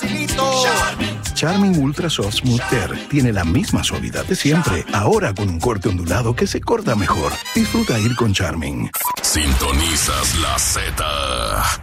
facilito. Charmin Ultra Soft Smooth Tear tiene la misma suavidad de siempre, ahora con un corte ondulado que se corta mejor. Disfruta ir con Charmin. Sintonizas la Z.